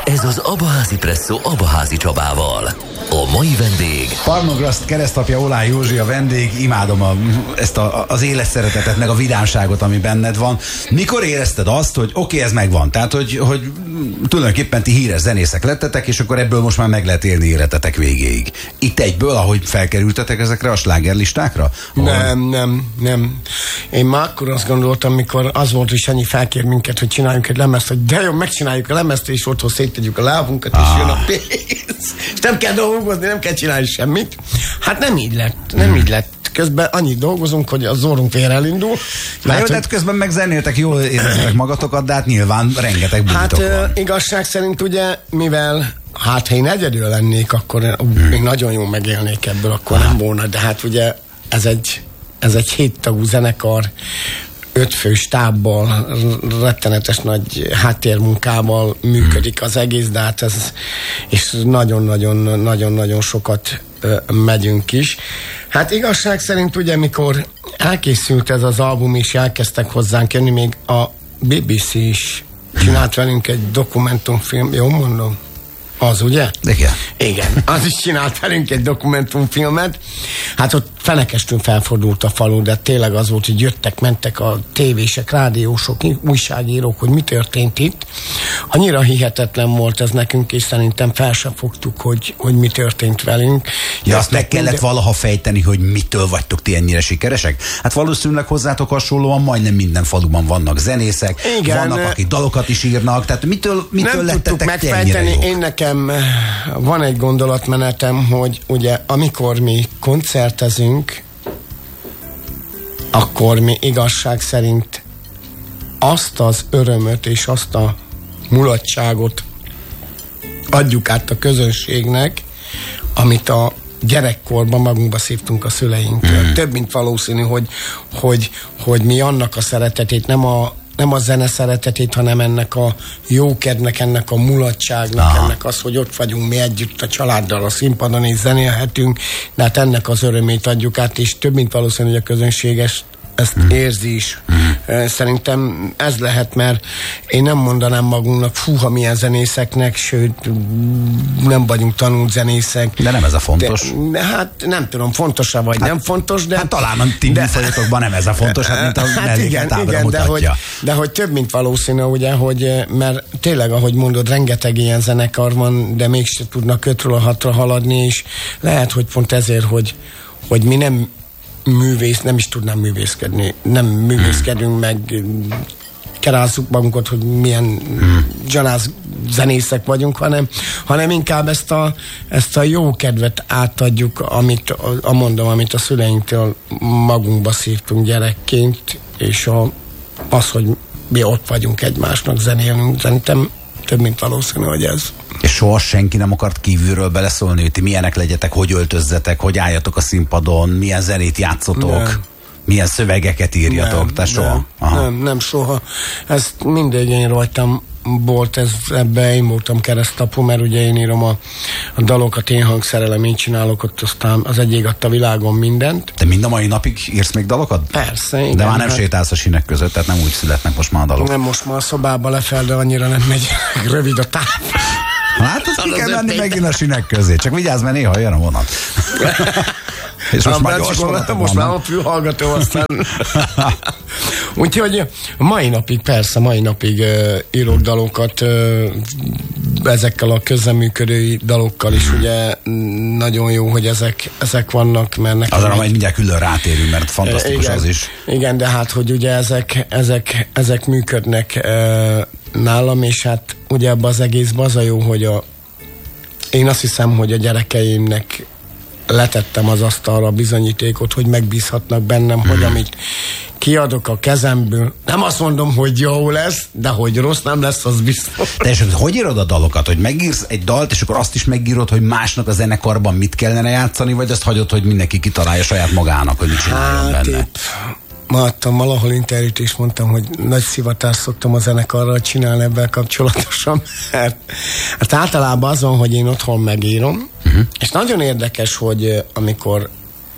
Ez az Abaházi Presszó Abaházi Csabával. A mai vendég... Parmograszt keresztapja Oláh Józsi a vendég. Imádom ezt az életszeretetet, meg a vidámságot, ami benned van. Mikor érezted azt, hogy oké, ez megvan? Tehát, hogy tulajdonképpen ti híres zenészek lettetek, és akkor ebből most már meg lehet élni életetek végéig. Itt egyből, ahogy felkerültetek ezekre a slágerlistákra? Nem. Én már akkor azt gondoltam, mikor az volt, hogy Sanyi felkér minket, hogy csináljunk egy lemezt, hogy de jó, megcsináljuk a lemezt, és otthon széttegyük a lábunkat, és jön a pénz. És nem kell dolgozni, nem kell csinálni semmit. Hát nem így lett. Közben annyit dolgozunk, hogy az orrunk félre elindul. Tehát közben meg zenéltek, jól éreztek magatokat, de hát nyilván rengeteg bulitok van. Igazság szerint ugye, mivel ha én egyedül lennék, akkor még nagyon jól megélnék ebből, akkor nem volna, de hát ugye ez egy 7 tagú zenekar, 5 fő stábbal, rettenetes nagy háttérmunkával működik az egész, de hát ez, és nagyon-nagyon sokat megyünk is. Hát igazság szerint ugye, mikor elkészült ez az album, és elkezdtek hozzánk jönni, még a BBC is csinált velünk egy dokumentumfilm, jól mondom? Az, ugye? Igen, az is csinált velünk egy dokumentumfilmet. Hát ott fenekestünk felfordult a falu, de tényleg az volt, hogy jöttek, mentek a tévések, rádiósok, újságírók, hogy mi történt itt. Annyira hihetetlen volt ez nekünk, és szerintem fel sem fogtuk, hogy mi történt velünk. Ja, azt meg kellett valaha fejteni, hogy mitől vagytok ti ennyire sikeresek? Hát valószínűleg hozzátok hasonlóan majdnem minden faluban vannak zenészek, igen, vannak, akik dalokat is írnak, tehát mitől lettetek ti ennyire jók? Én nekem van egy gondolatmenetem, hogy ugye amikor mi koncertezünk, akkor mi igazság szerint azt az örömöt és azt a mulatságot adjuk át a közönségnek, amit a gyerekkorban magunkba szívtunk a szüleinktől. Több mint valószínű, hogy mi annak a szeretetét, nem a zene szeretetét, hanem ennek a jókednek, ennek a mulatságnak, ennek az, hogy ott vagyunk mi együtt a családdal a színpadon és zenélhetünk, de hát ennek az örömét adjuk át, és több mint valószínű, hogy a közönség ezt érzi is. Szerintem ez lehet, mert én nem mondanám magunknak, fúha milyen zenészeknek, sőt, nem vagyunk tanult zenészek. De nem ez a fontos. De hát nem tudom, fontos-e vagy nem fontos, de... Hát talán a ti műfajotokban nem ez a fontos, hát mint a melléket ábra mutatja. De hogy több mint valószínű, ugye, mert tényleg, ahogy mondod, rengeteg ilyen zenekar van, de mégsem tudnak 5-ről 6-ra haladni, és lehet, hogy pont ezért, hogy mi nem is tudnám művészkedni. Nem művészkedünk meg, kerázzuk magunkat, hogy milyen zsanász zenészek vagyunk, hanem inkább ezt a jó kedvet átadjuk, amit a szüleinktől magunkba szívtunk gyerekként, és az, hogy mi ott vagyunk egymásnak, zenélünk, szerintem több mint valószínű, hogy ez. És soha senki nem akart kívülről beleszólni, hogy ti milyenek legyetek, hogy öltözzetek, hogy álljatok a színpadon, milyen zenét játszotok, milyen szövegeket írjatok, te soha? Nem soha. Ezt mindig én rajtam volt, ebben én voltam keresztapu, mert ugye én írom a dalokat, én hangszerelem, én csinálok ott, aztán az egyik adta világon mindent. Te mind a mai napig írsz még dalokat? Persze, igen. De már nem sétálsz a sinek között, tehát nem úgy születnek most már a dalok. Nem, most már a szobába lefel, de annyira nem megy rövid a táv. Hát azt ki kell menni megint a sinek közé, csak vigyázz, mert néha jön a vonat. És most már most már a fülhallgató, aztán... Úgyhogy mai napig írok dalokat, ezekkel a közreműködői dalokkal is, ugye nagyon jó, hogy ezek vannak, mert nekem... Azra majd mindjárt külön rátérünk, mert fantasztikus igen, az is. Igen, de hát, hogy ugye ezek működnek nálam, és hát ugye ebben az egészben az a jó, hogy én azt hiszem, hogy a gyerekeimnek letettem az asztalra a bizonyítékot, hogy megbízhatnak bennem, hogy amit kiadok a kezemből, nem azt mondom, hogy jó lesz, de hogy rossz nem lesz, az biztos. De és hogy írod a dalokat? Hogy megírsz egy dalt, és akkor azt is megírod, hogy másnak a zenekarban mit kellene játszani, vagy azt hagyod, hogy mindenki kitalálja saját magának, hogy mit csináljon benne? Ma adtam valahol interjút, és mondtam, hogy nagy szivatást szoktam a zenekarral csinálni ebben kapcsolatosan, mert általában az van, hogy én otthon megírom, és nagyon érdekes, hogy amikor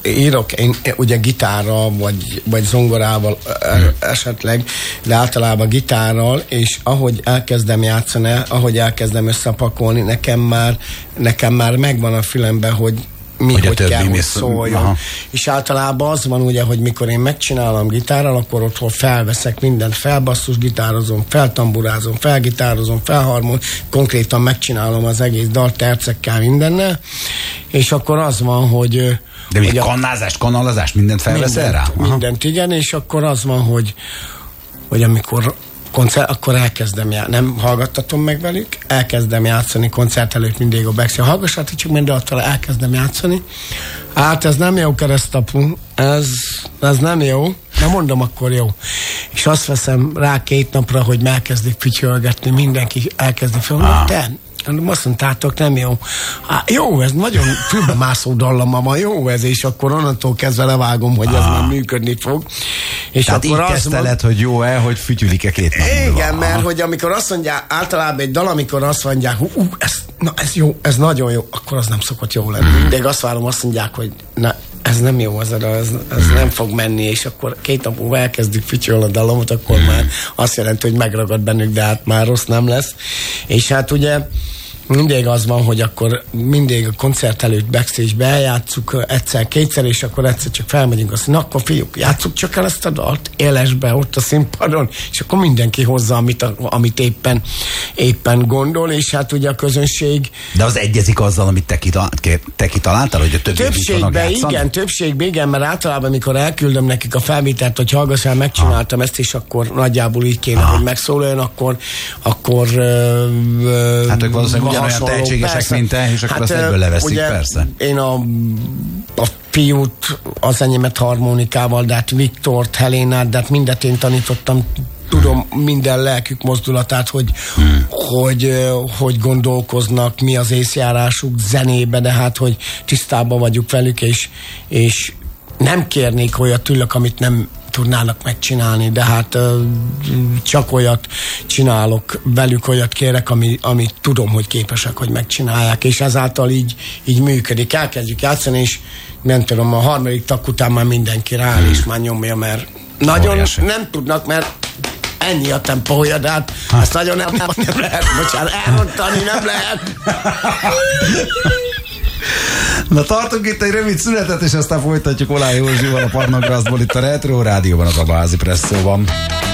írok, én ugye gitárral, vagy zongorával esetleg, de általában gitárral, és ahogy elkezdem játszani, ahogy elkezdem összepakolni, nekem már megvan a fülemben, hogy hogy kell, hogy szóljon. És általában az van ugye, hogy mikor én megcsinálom gitárral, akkor otthon felveszek mindent, felbasszus gitározom, feltamburázom, felgitározom, felharmon, konkrétan megcsinálom az egész dalt tercekkel, mindennel, és akkor az van, hogy de mi kanalazást, mindent felveszel rá? Mindent, igen, és akkor az van, hogy amikor akkor elkezdem játszani, nem hallgattatom meg velük, elkezdem játszani koncert előtt mindig a backstage, hallgassátok csak minden attól elkezdem játszani. Hát ez nem jó, keresztapu, ez nem jó, de mondom, akkor jó. És azt veszem rá 2 napra, hogy elkezdik fütyölgetni, mindenki elkezdi fel, te azt mondtátok, nem jó. Jó, ez nagyon fülbemászó dallama van, jó ez, és akkor onnantól kezdve levágom, hogy ez már működni fog. És tehát akkor így kezdteled, hogy jó-e, hogy fütyülik-e 2 nap. Igen, mert hogy amikor azt mondják, általában egy dal, amikor azt mondják, ez jó, ez nagyon jó, akkor az nem szokott jó lenni. De azt várom, azt mondják, hogy ez nem jó, ez nem fog menni, és akkor 2 nap múlva elkezdjük fütyölni a dallamot, akkor már azt jelenti, hogy megragad bennük, de hát már rossz nem lesz. És hát ugye mindig az van, hogy akkor mindig a koncert előtt backstage-be eljátszuk egyszer-kétszer, és akkor egyszer csak felmegyünk, azt mondjuk, akkor fiúk, játsszuk csak el ezt a dalt élesbe ott a színpadon, és akkor mindenki hozza, amit éppen gondol, és hát ugye a közönség... De az egyezik azzal, amit te kitaláltál, hogy a többségben igen, mert általában, amikor elküldöm nekik a felvételt, hogy hallgass el, megcsináltam ezt, és akkor nagyjából így kéne, hogy megszóljon, akkor hát ők valószínűleg ugyanolyan tehetségesek, persze, mint te, és akkor azt egyből leveszik, ugye, persze. Én a fiút, az enyémet harmonikával, de hát Viktort, Helénát, de hát mindet én tanítottam, tudom minden lelkük mozdulatát, hogy gondolkoznak, mi az észjárásuk zenébe, de hát, hogy tisztában vagyunk velük, és nem kérnék olyat tőlük, amit nem tudnának megcsinálni, de hát csak olyat csinálok velük, olyat kérek, amit tudom, hogy képesek, hogy megcsinálják, és ezáltal így működik. Elkezdjük játszani, és nem tudom, a 3. tag után már mindenki rááll, és már nyomja, mert nagyon óriási. Nem tudnak, mert ennyi a tempója, de hát ezt nagyon nem lehet, bocsánat, elmondani nem lehet. Na, tartunk itt egy rövid szünetet, és aztán folytatjuk Oláh Józsival a Parnagrászból itt a Retro Rádióban, az Abaházi Presszóban.